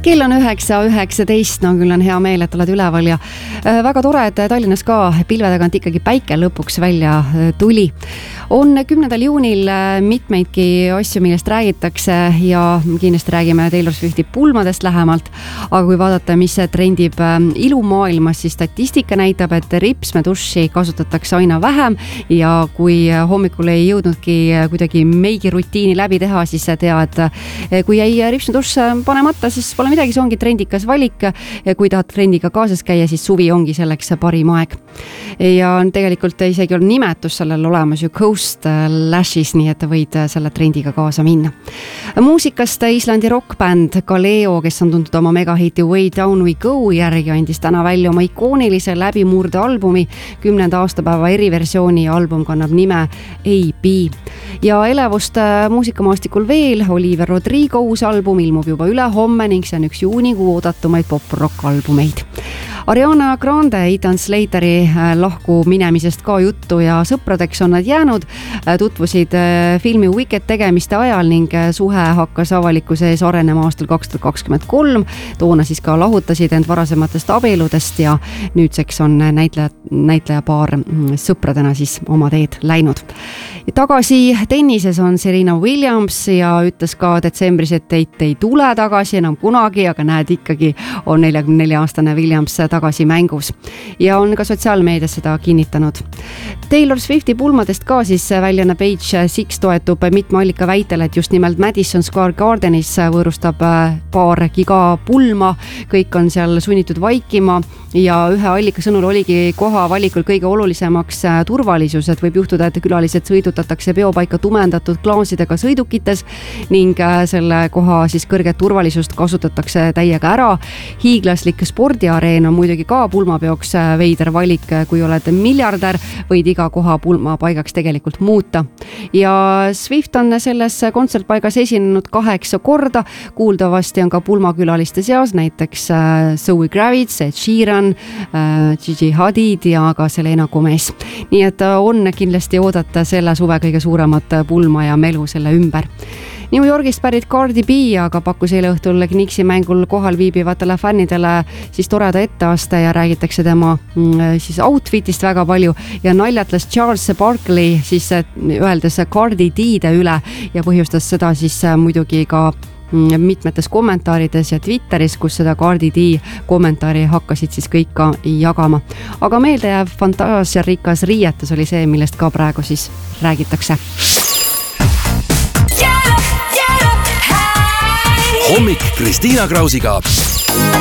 Kell on 9:19, no küll on hea meel, et oled üleval ja väga tore, et Tallinnas ka pilve tagant ikkagi päike lõpuks välja tuli. On 10. juunil mitmeidki asju, millest räägitakse ja kindlasti räägime Taylor Swifti pulmadest lähemalt, aga kui vaadata, mis trendib ilumaailmas, siis statistika näitab, et ripsmeduši kasutatakse aina vähem ja kui hommikul ei jõudnudki kuidagi meigi rutiini läbi teha, siis tea, et kui jäi ripsmeduš panemata, siis pole midagi, see ongi trendikas valik. Kui tahad trendiga kaasas käia, siis suvi ongi selleks parim aeg. Ja tegelikult isegi on nimetus sellel olemas ju Coast Lashes, nii et võid selle trendiga kaasa minna. Muusikast Islandi rockbänd Kaleo, kes on tuntud oma megahiti Way Down We Go järgi, andis täna välja oma ikoonilise läbimurde albumi 10. aastapäeva eriversiooni ja album kannab nime A.B. Ja elevust muusikamaastikul veel, Oliver Rodrigo uus album ilmub juba ülehomme ning see on üks juunikuu oodatumaid pop-rock albumeid. Ariana Grande, Ethan Slateri lahku minemisest ka juttu ja sõpradeks on nad jäänud, tutvusid filmi Wicked tegemiste ajal ning suhe hakkas avalikkuse ees arenema aastal 2023. Toona siis ka lahutasid end varasematest abieludest ja nüüdseks on näitlejapaar sõpradena siis oma teed läinud. Tagasi tennises on Serena Williams ja ütles ka detsembris, et ei tule tagasi enam kunagi, aga näed ikkagi on 44-aastane Williams tagasi mängus ja on ka sotsiaalmeedias seda kinnitanud. Taylor Swifti pulmadest ka siis väljaanne Page Six toetub mitme allika väitel, et just nimelt Madison Square Gardenis võõrustab paar gigapulma, kõik on seal sunnitud vaikima ja ühe allika sõnul oligi koha valikul kõige olulisemaks turvalisus, et võib juhtuda, et külalised sõidutatakse peopaika tumendatud klaasidega sõidukites ning selle koha siis kõrget turvalisust kasutatakse täiega ära. Hiiglaslik spordiareen on muidugi ka pulmapeoks veider valik, kui oled miljardär, võid iga koha pulma paigaks tegelikult muuta. Ja Swift on selles kontsertpaigas esinenud 8 korda, kuuldavasti on ka pulmakülaliste seas näiteks Zoe Kravitz, Ed Sheeran, Gigi Hadid ja ka Selena Gomez. Nii et on kindlasti oodata selle suve kõige suuremat pulma ja melu selle ümber. New Yorgist pärit Cardi B, aga pakkus eile õhtul Knicksi mängul kohal viibivatele fännidele siis toreda etteaste ja räägitakse tema siis outfitist väga palju ja naljatles Charles Barkley siis öeldes Cardi D-de üle ja põhjustas seda siis muidugi ka mitmetes kommentaarides ja Twitteris, kus seda Cardi D kommentaari hakkasid siis kõik ka jagama. Aga meeldejääv fantaasiarikas riietus oli see, millest ka praegu siis räägitakse. Hommik Kristiina Krausiga.